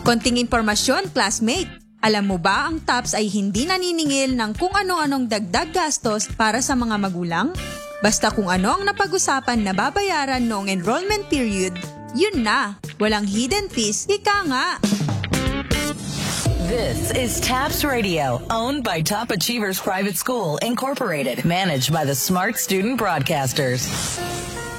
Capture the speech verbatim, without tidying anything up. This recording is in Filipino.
Konting impormasyon, classmate. Alam mo ba ang TAPS ay hindi naniningil ng kung ano-anong dagdag gastos para sa mga magulang? Basta kung ano ang napag-usapan na babayaran noong enrollment period, yun na. Walang hidden fees, ika nga. This is TAPS Radio, owned by Top Achievers Private School, Incorporated, managed by the Smart Student Broadcasters.